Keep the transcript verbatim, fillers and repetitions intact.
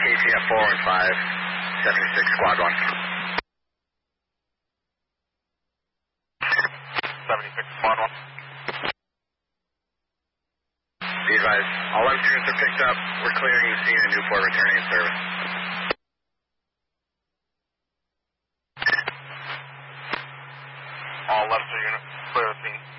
T F four one five, seventy-six, squad one. seventy-six, squad one. Be advised, all left units are picked up. We're clearing the scene in Newport, returning to service. All left units clear the scene.